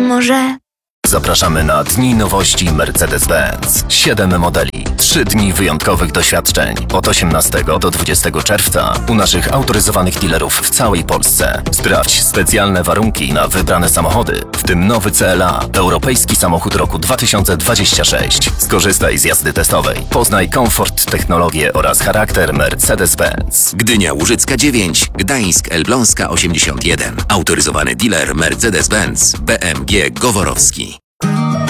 Może... Zapraszamy na Dni Nowości Mercedes-Benz. 7 modeli, 3 dni wyjątkowych doświadczeń od 18 do 20 czerwca u naszych autoryzowanych dealerów w całej Polsce. Sprawdź specjalne warunki na wybrane samochody, w tym nowy CLA, europejski samochód roku 2026. Skorzystaj z jazdy testowej. Poznaj komfort, technologię oraz charakter Mercedes-Benz. Gdynia Łużycka 9, Gdańsk Elbląska 81. Autoryzowany dealer Mercedes-Benz BMG Goworowski.